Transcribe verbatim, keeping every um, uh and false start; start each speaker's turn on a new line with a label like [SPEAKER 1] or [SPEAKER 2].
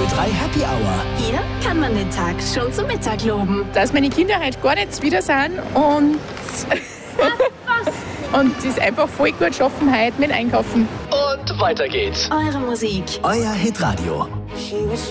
[SPEAKER 1] drei Happy Hour.
[SPEAKER 2] Hier kann man den Tag schon zum Mittag loben.
[SPEAKER 3] Dass meine Kinder halt gar nicht wieder sind und, und es ist einfach voll gut schaffen heute mit Einkaufen.
[SPEAKER 1] Und weiter geht's.
[SPEAKER 2] Eure Musik.
[SPEAKER 1] Euer Hitradio.